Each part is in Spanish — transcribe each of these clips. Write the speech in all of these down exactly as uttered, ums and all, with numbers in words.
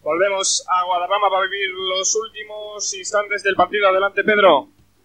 Volvemos a Guadarrama para vivir los últimos instantes del partido. Adelante, Pedro.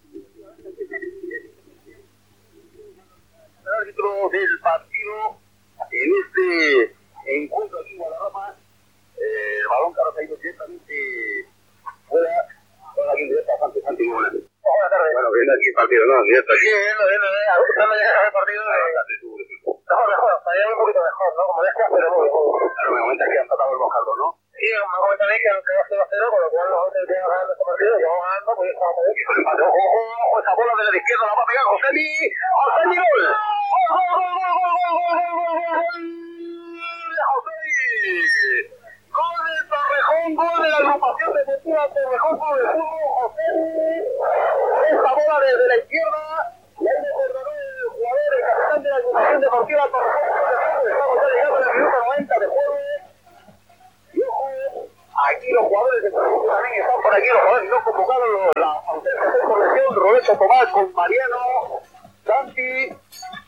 El árbitro del partido en este encuentro aquí en Guadarrama, eh, el balón que ha caído directamente fuera, fuera aquí en directa Santi Santi Buenas. Buenas tardes. Bueno, viendo aquí el partido, ¿no? Directo aquí. Sí, viendo, viendo, viendo. A gusto me llega el partido. Mejor, mejor, para allá un poquito mejor, ¿no? Como decía, pero muy bien. Claro, me comenta que han tratado el Mojardo, ¿no? Sí, me comentan ahí que aunque va cero a cero, con lo cual nosotros tenemos ganando este partido, que vamos ganando, pues estamos ahí. Ojo, ojo, esa bola desde la izquierda la va a pegar Josemi. ¡Josemi, gol! ¡Gol, gol, gol, gol, gol, gol, gol, gol, gol! ¡De Josemi! Gol del Torrejón, gol de la agrupación deportiva Torrejón por el fútbol, Josemi. Esa bola desde la izquierda, y ahí me acordó el jugador, el capitán de la agrupación deportiva Torrejón. Estamos ya llegando al minuto noventa de juego. Y ojo, aquí los jugadores de Torrejón también están por aquí, los jugadores no convocados, la ausencia de corrección, Roberto Tomás con Mariano, Santi.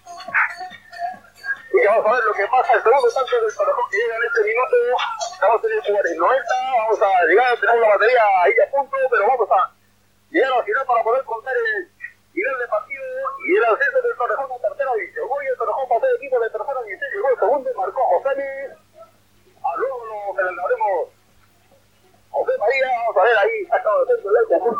Y que vamos a ver lo que pasa, el segundo tanto del Torrejón que llega en este minuto. Estamos en el cuarenta, noventa, vamos a llegar, tenemos la batería ahí a punto, pero vamos a llegar al final para poder contar el final del partido y el ascenso del Torrejón a tercera división. Hoy el Torrejón pasó de equipo de tercera división, llegó el segundo, marcó Josemi. A luego lo celebraremos José María, vamos a ver ahí, sacado de centro del conjunto.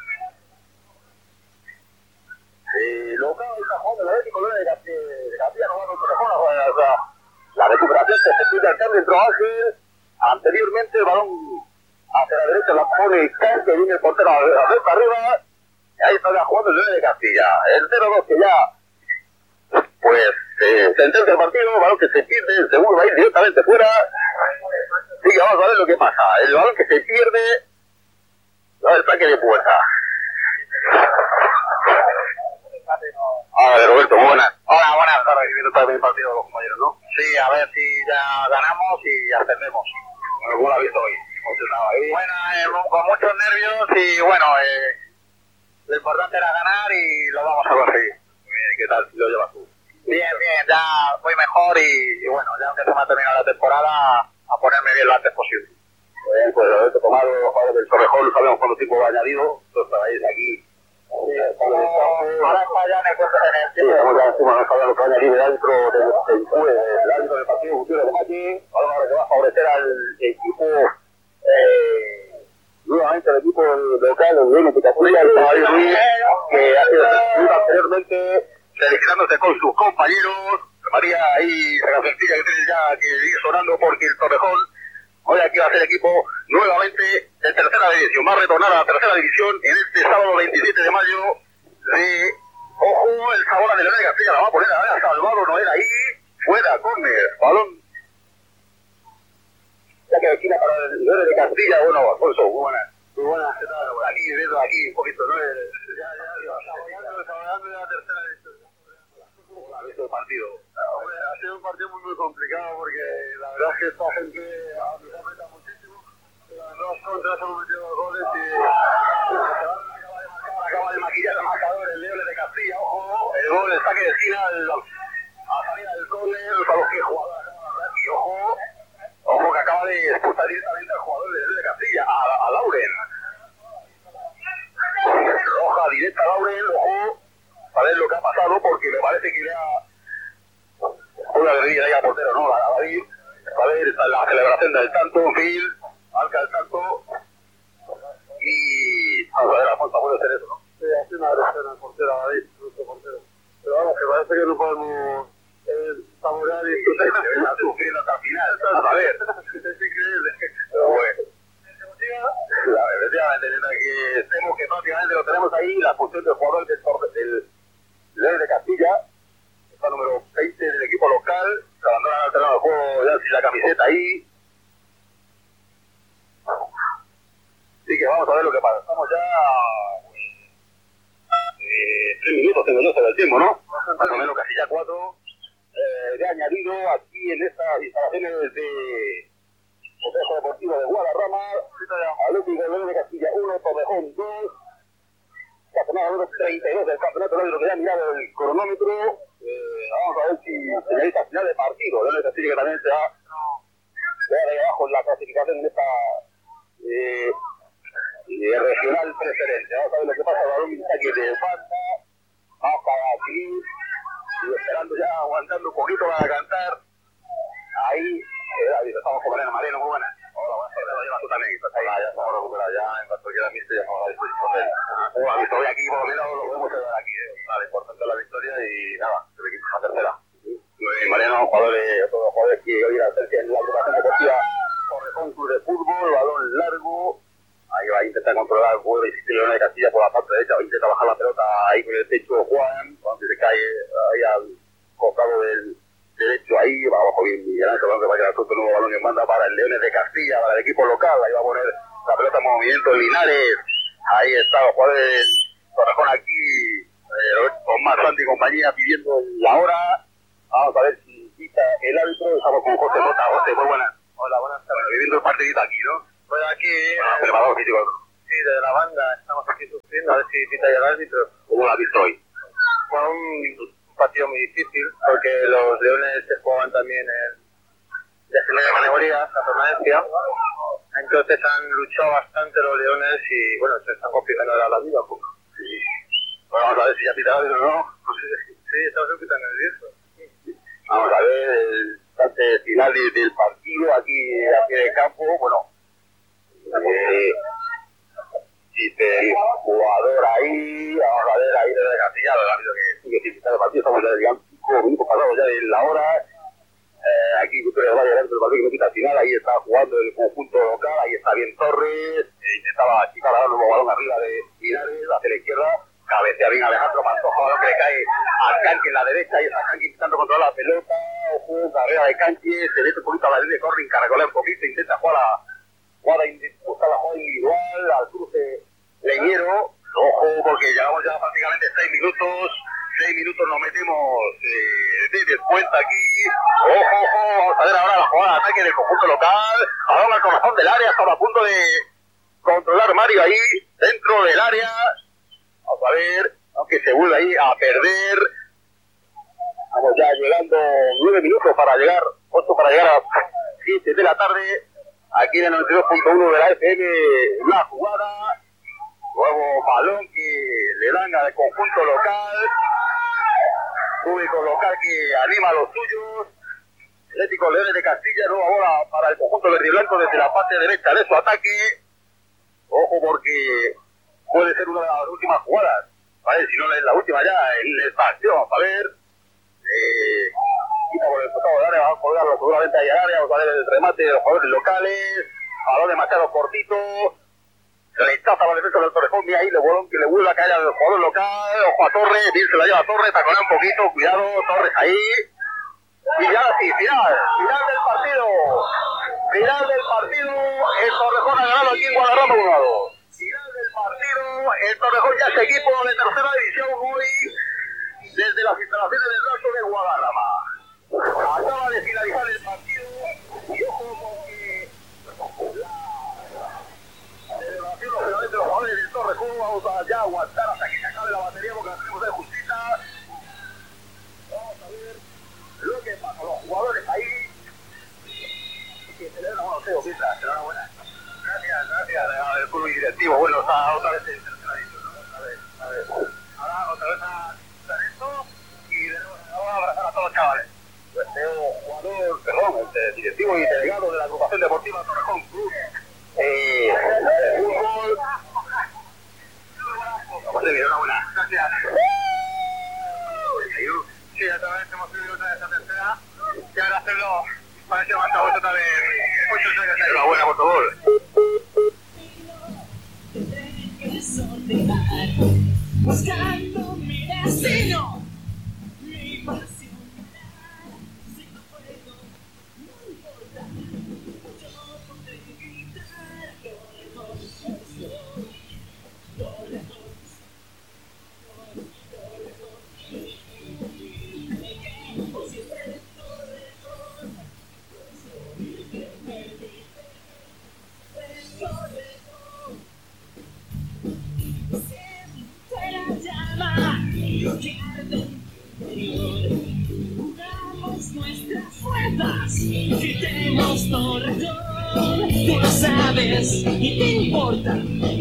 Eh, local del cajón del Atlético de Castilla, no va a Torrejón, o sea, la recuperación que se pide acá dentro Ángel. Anteriormente el balón hacia la derecha la pone Can, que viene el portero a la vuelta arriba. Y ahí está ya jugando el nueve de Castilla. El cero dos que ya, pues, eh, sentencia el partido, el balón que se pierde, el segundo va a ir directamente fuera. Sí, que vamos a ver lo que pasa. El balón que se pierde, va el saque de puerta. Hola, Roberto, buenas. Hola, buenas tardes. Viviendo también el partido de los compañeros, ¿no? Sí, a ver si ya ganamos y ascendemos. Bueno, ¿cómo lo has visto hoy? Bueno, eh, con muchos nervios y bueno, eh, lo importante era ganar y lo vamos a conseguir. Muy bien, ¿y qué tal lo llevas tú? Bien, bien, ya voy mejor y, y bueno, ya aunque se me ha terminado la temporada, a ponerme bien lo antes posible. Bien, pues Roberto Tomás, los jugadores del Torrejón, sabemos cuánto tiempo va añadido, entonces estáis aquí. Sí, estamos, ahora está ya en el cuento en el tiempo. Sí, estamos ya encima de lo que va a añadir el árbitro del el árbitro del partido Gutiérrez de Machi. Ahora que va a favorecer al equipo, eh, nuevamente el equipo local, el Reino de Castilla, el Javier Ruiz, que ha sido seleccionado anteriormente, felicitándose con sus compañeros. María ahí, la cancioncilla que tiene ya que sigue sonando porque el Torrejón hoy aquí va a ser equipo nuevamente de tercera división. Va a retornar a la tercera división en este sábado veintisiete de mayo de, ojo, el Sabora de León de Castilla la va a poner a ver, Salvador Noel ahí, fuera, córner, balón. Ya que esquina para el León de Castilla, bueno, Alfonso, muy buenas. Muy buenas, ¿qué tal? Aquí, viendo aquí un poquito, ¿no? El, ya, ya, ya, saboreando, saboreando de la tercera división. ¿Cómo ha visto el partido? Hombre, ha sido un partido muy, muy complicado porque la verdad es que esta gente nos aprieta muchísimo. Las dos contras hemos metido dos goles y acaba de maquillar el marcador el León de Castilla. Ojo, el gol, el saque de esquina a salida del córner, a los que jugadores y ojo, ojo que acaba de expulsar directamente al jugador del León de Castilla, a, a Lauren. Roja directa a Lauren, ojo, a ver lo que ha pasado porque me parece que le ha una guerrilla ahí al portero, ¿no? A David, a ver la celebración del tanto, en fin, marca el tanto y vamos a ver, la falta puede ser eso, ¿no? Sí, hace una agresión al portero, a David, nuestro portero. Pero vamos, que parece que no podemos eh, saborear y está sufriendo hasta el final. A ver, es increíble. Pero bueno. Efectivamente, que estemos que prácticamente lo tenemos ahí, la función del jugador del del León de Castilla, está número veinte del equipo local, se abandona al terreno de juego ya sin la camiseta ahí. Así que vamos a ver lo que pasa. Estamos ya eh, tres minutos en el del tiempo, ¿no? Más o menos casi ya cuatro eh, de añadido aquí en estas instalaciones de Complejo Deportivo de Guadarrama. Atlético León de Castilla uno, Torrejón dos. Campeonato número treinta y dos del campeonato, lo que ya ha mirado el cronómetro. Eh, vamos a ver si señalita final de partido. León de Castilla que también se va de ahí abajo abajo en la clasificación en esta eh, eh, regional preferente. Vamos a ver lo que pasa. El balón está aquí de falta. Vamos para aquí. Y esperando ya, aguantando un poquito para cantar. Ahí, eh, estamos con Mariano. Mariano, muy buena. Hola, buenas tardes. Lo llevas tú también. Pues ahí, ya estamos recuperados. Ya en cuanto quiera Mister, ya estamos a disposición de él. La victoria aquí, por lo menos, lo podemos llevar aquí. Eh. Vale, importante la victoria y nada, el equipo es la tercera. Y Mariano, jugadores, todos los jugadores que hoy la tercia en la agrupación deportiva Torrejón Club de Fútbol, balón largo. Ahí va a intentar controlar el juego de Leona de Castilla por la parte derecha, va a intentar bajar la pelota ahí con el techo Juan, cuando se cae ahí al costado del derecho, ahí va abajo bien Miguel Ángel, que va a quedar suelto el nuevo balón que manda para el Leones de Castilla, para el equipo local, ahí va a poner la pelota en movimiento Linares, ahí está los jugadores del Torrejón aquí, eh, con más Santi y compañía pidiendo la hora, vamos a ver si quita el árbitro, estamos con José Mota. José, muy buenas. Hola, buenas tardes. Viviendo el partidito aquí, ¿no? Pues aquí, ah, eh, preparador físico. Sí, desde la banda estamos aquí sufriendo, a ver si quita ya el árbitro. ¿Cómo lo has visto hoy? Fue un, un partido muy difícil, porque los Leones se jugaban también en de primera categoría, la permanencia. Entonces han luchado bastante los Leones y, bueno, se están complicando ahora la vida un poco. Sí. Bueno, vamos a ver si ya pita el árbitro, ¿no? Sí, estamos un poquito nerviosos. Vamos a ver el instante final del partido aquí, aquí de campo. Bueno, eh, dice el jugador ahí, vamos a ver ahí desde Castilla, el árbitro que sigue sin quitar el partido, estamos ya digamos cinco minutos pasados ya de la hora. Eh, aquí Victoria va a llegar el partido que no quita al final, ahí está jugando el conjunto local, ahí está bien Torres, eh, intentaba achicar ahora el nuevo balón arriba de Linares, hacia la izquierda. Cabecea bien Alejandro Pantoja, balón que le cae al Canqui en la derecha y está Canqui intentando controlar la pelota, ojo, carrera de Canqui, se mete un poquito a la línea de corre, encaracolea un poquito, intenta jugar a, jugar a buscar la jugada individual, al cruce leñero, ojo, porque llevamos ya prácticamente seis minutos, seis minutos nos metemos eh, de descuenta aquí, ojo, ojo, vamos a ver ahora la jugada de ataque del conjunto local, balón al corazón del área, estaba a punto de controlar Mario ahí, dentro del área. Vamos a ver, aunque se vuelve ahí a perder. Estamos ya llegando nueve minutos para llegar, ocho para llegar a siete de la tarde. Aquí en el noventa y dos punto uno de la F M, la jugada. Nuevo balón que le dan al conjunto local. Público local que anima a los suyos. Atlético Leones de Castilla, nueva bola para el conjunto verde y blanco desde la parte derecha de su ataque. Ojo porque puede ser una de las últimas jugadas, ¿vale? Si no es la última ya en esta acción, a ver, eh, quita por el costado del área, va a colgarlo seguramente ahí al área, vamos a ver el remate de los jugadores locales, balón demasiado cortito, rechaza la defensa del Torrejón, y ahí le vuelve que le vuelve a caer al jugador local, ojo a Torres, bien se la lleva a Torres, taconea un poquito, cuidado, Torres ahí, y ya sí, final, final del partido, final del partido, el Torrejón ha ganado aquí en Guadarrama uno a dos. Final del partido, el Torrejón ya es equipo de tercera división hoy desde las instalaciones del Raso de Guadarrama. Acaba de finalizar el partido y ojo porque la celebración lógicamente los jugadores del Torrejón vamos a ya aguantar hasta que se acabe la batería porque la tenemos de justicia. Vamos a ver lo que pasa, los jugadores ahí que celebran, bueno, Teo, ¿qué tal? Enhorabuena. Gracias, gracias al club directivo. Bueno, está otra vez en tercera división, ¿no? A ver, a ver. Ahora otra vez a hacer esto y vamos a abrazar a todos los chavales. Pues Teo, jugador, perdón, este, directivo y delegado de la agrupación deportiva Torrejón Club. Eh, fútbol. Vamos a ver, enhorabuena. Gracias. Sí, otra vez hemos subido otra vez a tercera. Y ahora hacerlo para ese mando otra vez. Muchos años. Enhorabuena, por favor. Buscando mi destino, mi pasión, si no puedo, no importa, yo podré gritar lo lejos estoy, lo lejos, lo lejos, siempre lo lejos, yo quiero Tú lo sabes y te importa